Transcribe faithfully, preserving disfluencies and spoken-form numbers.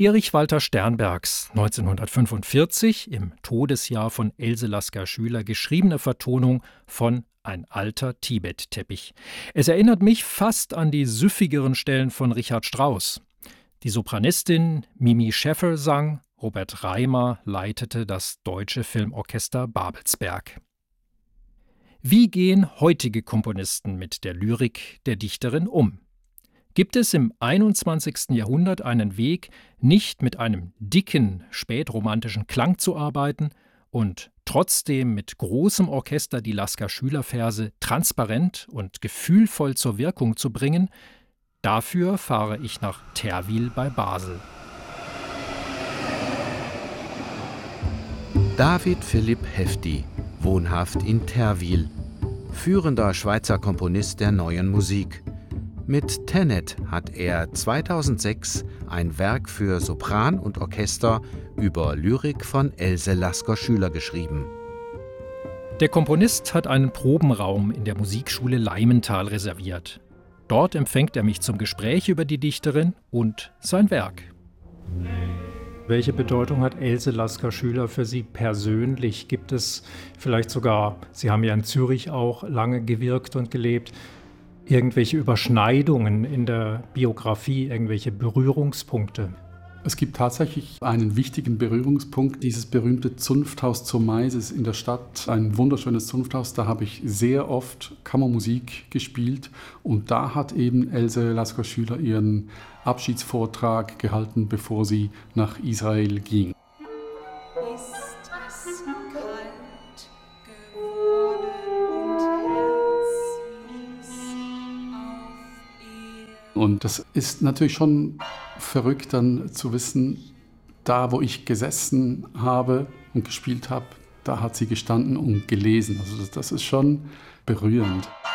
Erich Walter Sternbergs neunzehnhundertfünfundvierzig, im Todesjahr von Else Lasker-Schüler, geschriebene Vertonung von Ein alter Tibet-Teppich. Es erinnert mich fast an die süffigeren Stellen von Richard Strauss. Die Sopranistin Mimi Schäffer sang, Robert Reimer leitete das Deutsche Filmorchester Babelsberg. Wie gehen heutige Komponisten mit der Lyrik der Dichterin um? Gibt es im einundzwanzigsten Jahrhundert einen Weg, nicht mit einem dicken, spätromantischen Klang zu arbeiten und trotzdem mit großem Orchester die Lasker-Schüler-Verse transparent und gefühlvoll zur Wirkung zu bringen? Dafür fahre ich nach Therwil bei Basel. David Philipp Hefti, wohnhaft in Therwil, führender Schweizer Komponist der Neuen Musik. Mit Tenet hat er zweitausendsechs ein Werk für Sopran und Orchester über Lyrik von Else Lasker-Schüler geschrieben. Der Komponist hat einen Probenraum in der Musikschule Leimental reserviert. Dort empfängt er mich zum Gespräch über die Dichterin und sein Werk. Welche Bedeutung hat Else Lasker-Schüler für Sie persönlich? Gibt es vielleicht sogar, Sie haben ja in Zürich auch lange gewirkt und gelebt, irgendwelche Überschneidungen in der Biografie, irgendwelche Berührungspunkte? Es gibt tatsächlich einen wichtigen Berührungspunkt, dieses berühmte Zunfthaus zur Meises in der Stadt. Ein wunderschönes Zunfthaus, da habe ich sehr oft Kammermusik gespielt und da hat eben Else Lasker-Schüler ihren Abschiedsvortrag gehalten, bevor sie nach Israel ging. Und das ist natürlich schon verrückt, dann zu wissen, da wo ich gesessen habe und gespielt habe, da hat sie gestanden und gelesen. Also das, das ist schon berührend.